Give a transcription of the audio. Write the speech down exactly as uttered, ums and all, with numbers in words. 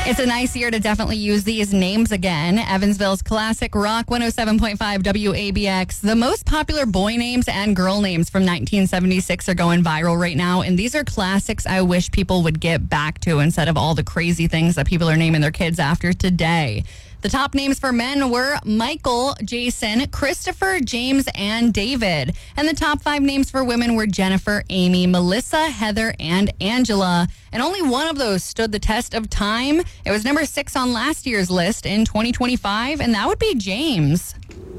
It's a nice year to definitely use these names again. Evansville's classic rock one oh seven point five W A B X. The most popular boy names and girl names from nineteen seventy-six are going viral right now. And these are classics I wish people would get back to instead of all the crazy things that people are naming their kids after today. The top names for men were Michael, Jason, Christopher, James, and David. And the top five names for women were Jennifer, Amy, Melissa, Heather, and Angela. And only one of those stood the test of time. It was number six on last year's list in twenty twenty-five, and that would be James.